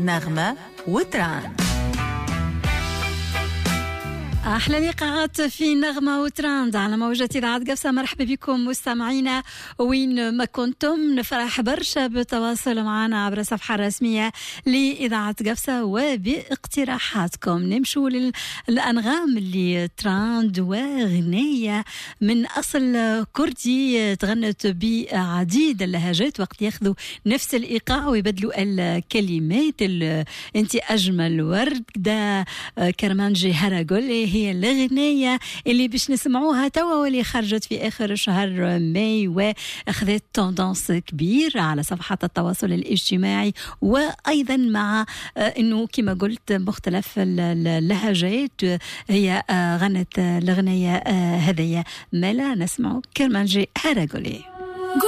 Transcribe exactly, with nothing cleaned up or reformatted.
نغمة وتران. أحلى لقاءات في نغمة وتراند على موجة إذاعة قفصة. مرحبا بكم مستمعينا وين ما كنتم. نفرح برشا بالتواصل معنا عبر الصفحة الرسمية لإذاعة قفصة وباقتراحاتكم. نمشوا للأنغام اللي تراند وغنية من أصل كردي تغنت بعديد اللهجات وقت ياخذوا نفس الإيقاع ويبدلوا الكلمات. أنت أجمل ورد ده كرمانجي هراغولي هي الأغنية اللي باش نسمعوها توا واللي خرجت في آخر شهر ماي وأخذت توندانس كبير على صفحات التواصل الاجتماعي وأيضا مع أنه كما قلت مختلف اللهجات. هي غنت الأغنية هذية مالا نسمعوا كرمانجي هراغولي.